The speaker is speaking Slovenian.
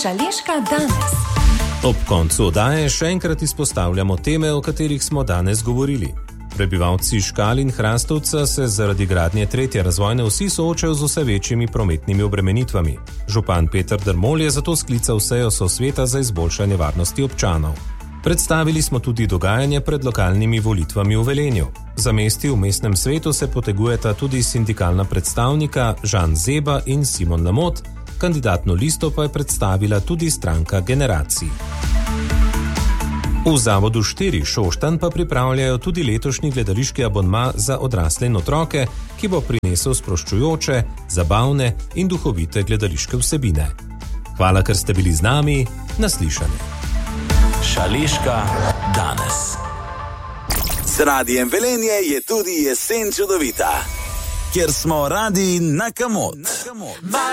Šaleška danes. Ob koncu oddaje še enkrat izpostavljamo teme, o katerih smo danes govorili. Prebivalci Škal in Hrastovca se zaradi gradnje 3. razvojne osi soočajo z vse večjimi prometnimi obremenitvami. Župan Peter Dermol je zato sklical sejo sosveta za izboljšanje varnosti občanov. Predstavili smo tudi dogajanje pred lokalnimi volitvami v Velenju. Za mesti v mestnem svetu se potegujeta tudi sindikalna predstavnika Žan Zeba in Simon Lamot, kandidatno listo pa je predstavila tudi stranka Generacij. V Zavodu 4 Šoštanj pa pripravljajo tudi letošnji gledališki abonma za odrasle in otroke, ki bo prinesel sproščujoče, zabavne in duhovite gledališke vsebine. Hvala, ker ste bili z nami, naslišanje. Šaleška danes. Z Radijem Velenje je tudi jesen čudovita, kjer smo radi na kamot.